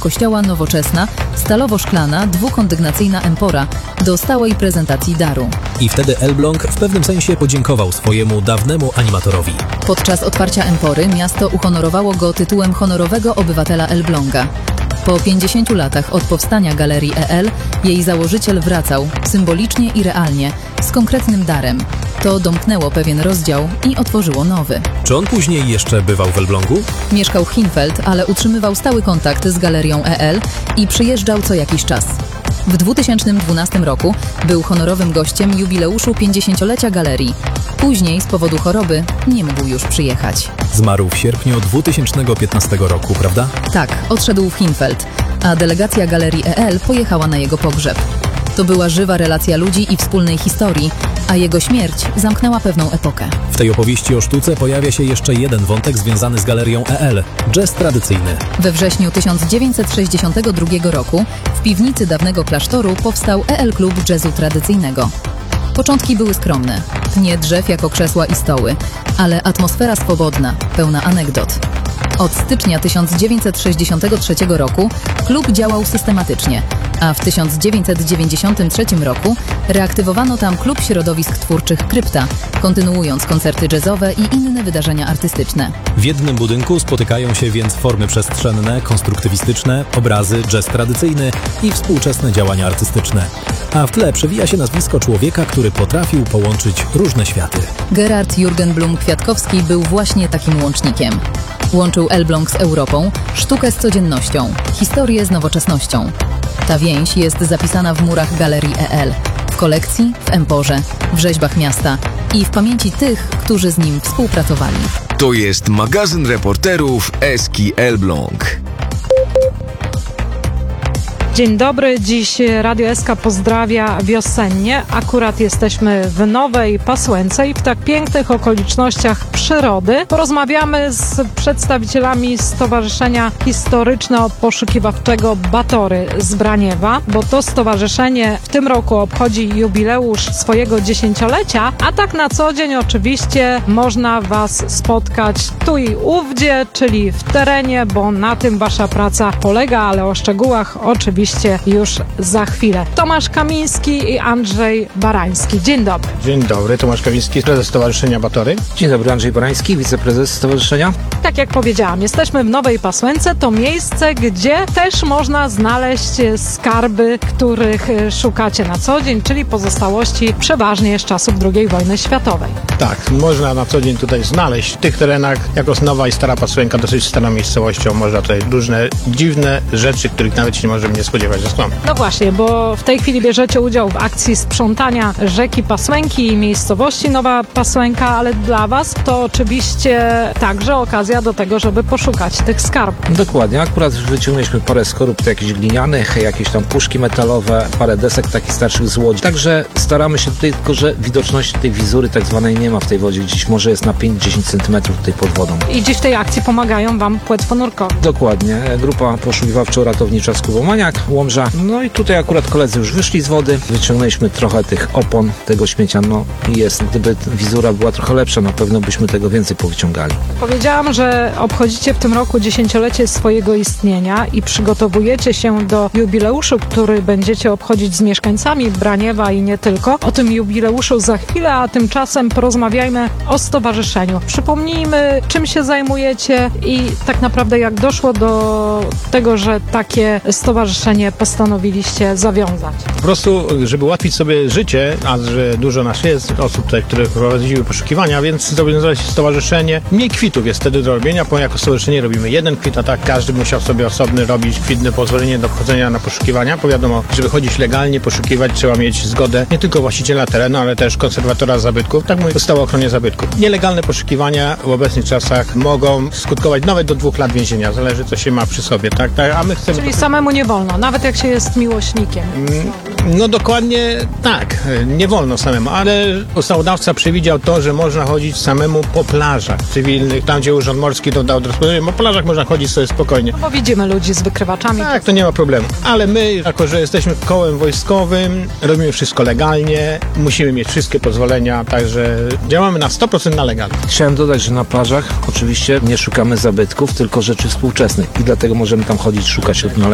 kościoła nowoczesna, stalowo-szklana, dwukondygnacyjna empora do stałej prezentacji daru. I wtedy Elbląg w pewnym sensie podziękował swojemu dawnemu animatorowi. Podczas otwarcia empory miasto uhonorowało go tytułem honorowego obywatela Elbląga. Po 50 latach od powstania Galerii EL jej założyciel wracał, symbolicznie i realnie, z konkretnym darem. To domknęło pewien rozdział i otworzyło nowy. Czy on później jeszcze bywał w Elblągu? Mieszkał w Hinfeld, ale utrzymywał stały kontakt z Galerią EL i przyjeżdżał co jakiś czas. W 2012 roku był honorowym gościem jubileuszu 50-lecia galerii. Później z powodu choroby nie mógł już przyjechać. Zmarł w sierpniu 2015 roku, prawda? Tak, odszedł w Hinfeld, a delegacja Galerii EL pojechała na jego pogrzeb. To była żywa relacja ludzi i wspólnej historii, a jego śmierć zamknęła pewną epokę. W tej opowieści o sztuce pojawia się jeszcze jeden wątek związany z Galerią EL – jazz tradycyjny. We wrześniu 1962 roku w piwnicy dawnego klasztoru powstał EL Klub Jazzu Tradycyjnego. Początki były skromne, pnie drzew jako krzesła i stoły, ale atmosfera swobodna, pełna anegdot. Od stycznia 1963 roku klub działał systematycznie, a w 1993 roku reaktywowano tam klub środowisk twórczych Krypta, kontynuując koncerty jazzowe i inne wydarzenia artystyczne. W jednym budynku spotykają się więc formy przestrzenne, konstruktywistyczne, obrazy, jazz tradycyjny i współczesne działania artystyczne. A w tle przewija się nazwisko człowieka, który potrafił połączyć różne światy. Gerard Jürgen Blum-Kwiatkowski był właśnie takim łącznikiem. Łączył Elbląg z Europą, sztukę z codziennością, historię z nowoczesnością. Ta więź jest zapisana w murach Galerii EL, w kolekcji, w emporze, w rzeźbach miasta i w pamięci tych, którzy z nim współpracowali. To jest magazyn reporterów Eski Elbląg. Dzień dobry, dziś Radio SK pozdrawia wiosennie. Akurat jesteśmy w Nowej Pasłęce i w tak pięknych okolicznościach przyrody porozmawiamy z przedstawicielami Stowarzyszenia Historyczno-Poszukiwawczego Batory z Braniewa, bo to stowarzyszenie w tym roku obchodzi jubileusz swojego 10-lecia, a tak na co dzień oczywiście można Was spotkać tu i ówdzie, czyli w terenie, bo na tym Wasza praca polega, ale o szczegółach oczywiście już za chwilę. Tomasz Kamiński i Andrzej Barański. Dzień dobry. Dzień dobry, Tomasz Kamiński, prezes Stowarzyszenia Batory. Dzień dobry, Andrzej Barański, wiceprezes Stowarzyszenia. Tak jak powiedziałam, jesteśmy w Nowej Pasłęce. To miejsce, gdzie też można znaleźć skarby, których szukacie na co dzień, czyli pozostałości przeważnie z czasów II wojny światowej. Tak, można na co dzień tutaj znaleźć w tych terenach, jako Nowa i Stara Pasłęka, dosyć starą miejscowością, można tutaj różne dziwne rzeczy, których nawet się nie możemy nie spodziewać, że są. No właśnie, bo w tej chwili bierzecie udział w akcji sprzątania rzeki Pasłęki i miejscowości Nowa Pasłęka, ale dla Was to oczywiście także okazja do tego, żeby poszukać tych skarbów. Dokładnie, akurat wyciągnęliśmy parę skorup jakichś glinianych, jakieś tam puszki metalowe, parę desek takich starszych z łodzi. Także staramy się tutaj, tylko że widoczności tej wizury tak zwanej nie ma w tej wodzie, gdzieś może jest na 5-10 cm tutaj pod wodą. I dziś w tej akcji pomagają Wam płetwonurkowie. Dokładnie, grupa poszukiwawczo-ratownicza Skubomaniak, Łomża. No i tutaj akurat koledzy już wyszli z wody, wyciągnęliśmy trochę tych opon, tego śmiecia, no i jest, gdyby wizura była trochę lepsza, na pewno byśmy tego więcej powyciągali. Powiedziałam, że obchodzicie w tym roku 10-lecie swojego istnienia i przygotowujecie się do jubileuszu, który będziecie obchodzić z mieszkańcami Braniewa i nie tylko. O tym jubileuszu za chwilę, a tymczasem porozmawiajmy o stowarzyszeniu. Przypomnijmy, czym się zajmujecie i tak naprawdę jak doszło do tego, że takie stowarzyszenie postanowiliście zawiązać. Po prostu, żeby ułatwić sobie życie, a że dużo nas jest osób tutaj, które prowadziły poszukiwania, więc zawiązali się stowarzyszenie. Mniej kwitów jest wtedy do robienia, bo jako stowarzyszenie robimy jeden kwit, a tak każdy musiał sobie osobny robić kwitne pozwolenie do wchodzenia na poszukiwania, bo wiadomo, żeby chodzić legalnie, poszukiwać, trzeba mieć zgodę nie tylko właściciela terenu, ale też konserwatora zabytków, tak mówię, ustawa o ochronie zabytków. Nielegalne poszukiwania w obecnych czasach mogą skutkować nawet do 2 lat więzienia, zależy co się ma przy sobie, tak? A my chcemy... Czyli samemu nie wolno, nawet jak się jest miłośnikiem. No dokładnie tak, nie wolno samemu, ale ustawodawca przewidział to, że można chodzić samemu po plażach cywilnych, tam gdzie Urząd Morski to dał do rozporządzenia, po plażach można chodzić sobie spokojnie. Bo widzimy ludzi z wykrywaczami. Tak, to nie ma problemu. Ale my, jako że jesteśmy kołem wojskowym, robimy wszystko legalnie, musimy mieć wszystkie pozwolenia, także działamy na 100% na legalnie. Chciałem dodać, że na plażach oczywiście nie szukamy zabytków, tylko rzeczy współczesnych i dlatego możemy tam chodzić, szukać